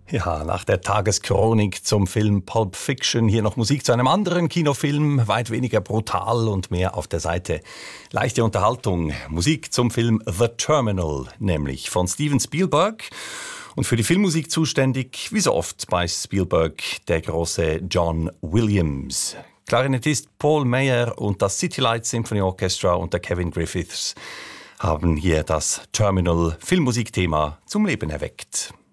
Ja, nach der Tageschronik zum Film Pulp Fiction hier noch Musik zu einem anderen Kinofilm, weit weniger brutal und mehr auf der Seite leichte Unterhaltung. Musik zum Film The Terminal, nämlich von Steven Spielberg. Und für die Filmmusik zuständig, wie so oft bei Spielberg, der große John Williams. Klarinettist Paul Meyer und das City Lights Symphony Orchestra unter Kevin Griffiths haben hier das Terminal Filmmusikthema zum Leben erweckt.